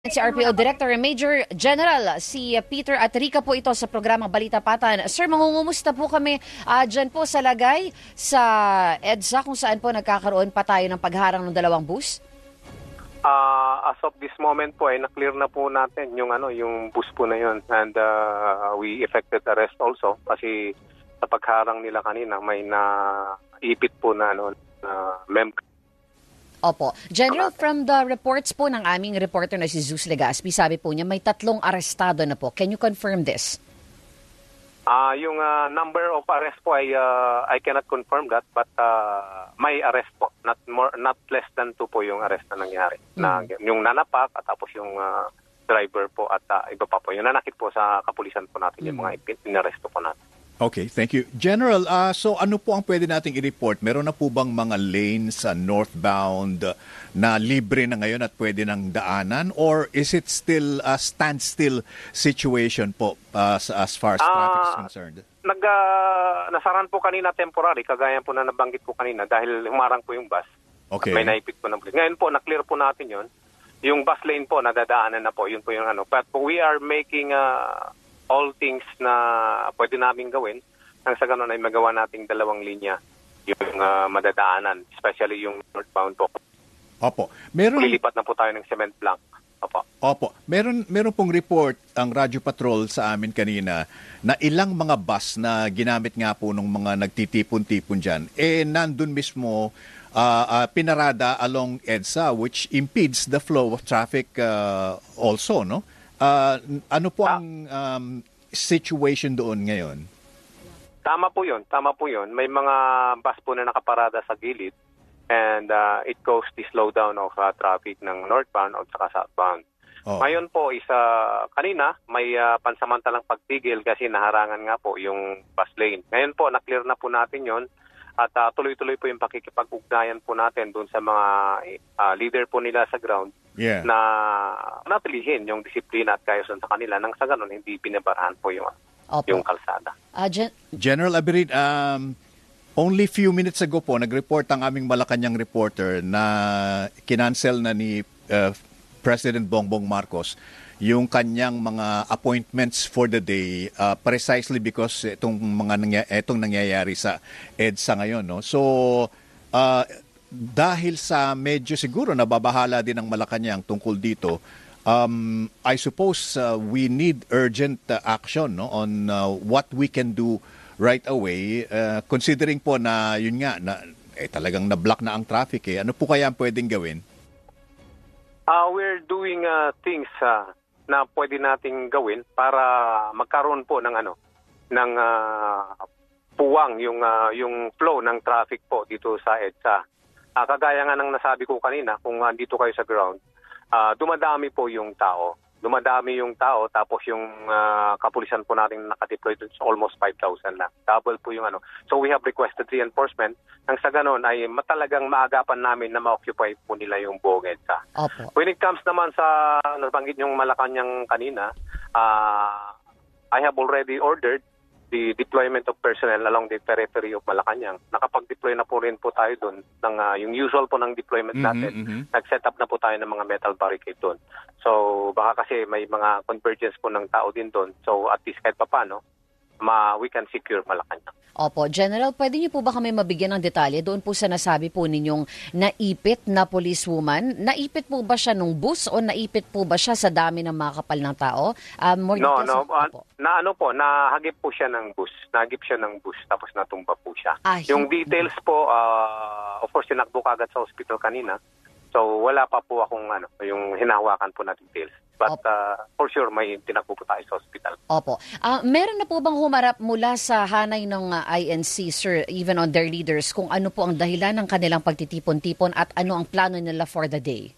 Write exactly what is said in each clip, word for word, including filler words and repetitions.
Si R P O Director Major General si Peter Aterica po ito sa programang Balita Patan. Sir, mangungumusta po kami uh, dyan po sa lagay sa EDSA kung saan po nagkakaroon pa tayo ng pagharang ng dalawang bus? Uh, as of this moment po ay na-clear na po natin yung ano yung bus po na yun, and uh, we effected arrest also kasi sa pagharang nila kanina may naipit po na ano na member. Opo. General, from the reports po ng aming reporter na si Zeus Legaspi, sabi po niya may tatlong arestado na po. Can you confirm this? Ah, uh, yung uh, number of arrest po ay uh, I cannot confirm that, but uh, may arrest po, not more not less than two po yung arrest na nangyari. Mm. Na yung nanapak at tapos yung uh, driver po at uh, iba pa po. Yung nanakit po sa kapulisan po natin, mm. yung mga inaresto po natin. Okay, thank you. General, uh, so ano po ang pwede nating i-report? Meron na po bang mga lanes sa uh, northbound uh, na libre na ngayon at pwede nang daanan? Or is it still a standstill situation po uh, as far as uh, traffic is concerned? Nag, uh, nasaran po kanina temporary, kagaya po na nabanggit po kanina dahil humarang po yung bus. Okay. May naipit po ng bus. Ngayon po, na-clear po natin yon. Yung bus lane po, nadadaanan na po. Yun po yung ano. But we are making... Uh, all things na pwede namin gawin nang sa ganun ay magawa nating dalawang linya yung uh, madadaanan, especially yung northbound po. Opo. Meron lilipat na po tayo ng cement plank. Opo. Opo. Meron meron pong report ang Radyo Patrol sa amin kanina na ilang mga bus na ginamit nga po ng mga nagtitipon-tipon diyan eh nandun mismo uh, uh, pinarada along EDSA, which impedes the flow of traffic uh, also, no? Uh, ano po ang um, situation doon ngayon? Tama po yun. Tama po yun. May mga bus po na nakaparada sa gilid and uh, it goes the slowdown of uh, traffic ng northbound at saka southbound. Oh. Ngayon po, isa, kanina may uh, pansamantalang pagtigil kasi naharangan nga po yung bus lane. Ngayon po, na-clear na po natin yon. At uh, tuloy-tuloy po yung pakikipag-ugnayan po natin doon sa mga uh, leader po nila sa ground, yeah, na natilihin yung disiplina at kaayusan sa kanila nang sa ganun hindi pinabarahan po yung, yung kalsada. Uh, Gen- General Abirid, um, only few minutes ago po, nag-report ang aming Malacanang reporter na kinancel na ni uh, President Bongbong Marcos yung kanyang mga appointments for the day uh, precisely because itong mga nangy- itong nangyayari sa EDSA ngayon, no. So uh, dahil sa medyo siguro nababahala din ng Malacanang tungkol dito, um, I suppose uh, we need urgent uh, action, no, on uh, what we can do right away, uh, considering po na yun nga na eh, talagang na-block na ang traffic eh. Ano po kaya ang pwedeng gawin? Uh, we're doing uh, things uh, na pwede nating gawin para magkaroon po ng ano ng uh, puwang yung uh, yung flow ng traffic po dito sa EDSA. Uh, kagaya nga ng nasabi ko kanina, kung andito kayo sa ground, uh, dumadami po yung tao. Dumadami yung tao tapos yung uh, kapulisan po natin nakadeploy doon sa almost five thousand lang. Double po yung ano. So we have requested reinforcement. Nang sa ganun ay matalagang maagapan namin na ma-occupy po nila yung buong EDSA. Opo. When it comes naman sa nabanggit yung Malacanang kanina, uh, I have already ordered the deployment of personnel along the periphery of Malacanang. Nakapag-deploy na po rin po tayo doon ng uh, yung usual po ng deployment natin. Mm-hmm, mm-hmm. Nag-set up na po tayo ng mga metal barricade doon. So baka kasi may mga convergence po ng tao din doon. So at least kahit pa paano, ma we can secure Malacanang. Opo. General, pwede niyo po ba kami mabigyan ng detalye doon po sa nasabi po ninyong naipit na policewoman? Naipit po ba siya nung bus o naipit po ba siya sa dami ng mga kapal ng tao? Um, more no, details, no. Uh, na ano po, nahagip po siya ng bus. Nahagip siya ng bus tapos natumba po siya. Ah, yung details po, uh, of course, sinakbo kagad sa hospital kanina. So wala pa po akong ano, yung hinahawakan po na details. But uh, for sure, may tinakbo po tayo sa hospital. Opo. Uh, meron na po bang humarap mula sa hanay ng uh, I N C, sir, even on their leaders, kung ano po ang dahilan ng kanilang pagtitipon-tipon at ano ang plano nila for the day?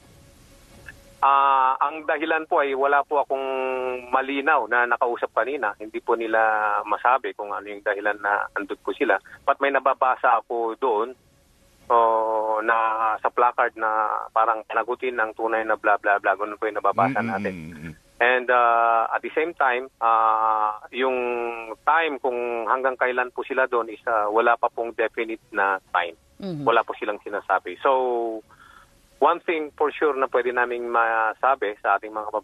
Uh, ang dahilan po ay wala po akong malinaw na nakausap kanina. Hindi po nila masabi kung ano yung dahilan na andun po sila. But may nababasa ako doon uh, na sa placard na parang panagutin ng tunay na bla bla bla. Ganun po yung nababasa natin. Mm-hmm. And uh, at the same time, uh, yung time kung hanggang kailan po sila doon is uh, wala pa pong definite na time. Mm-hmm. Wala po silang sinasabi. So one thing for sure na pwede naming masabi sa ating mga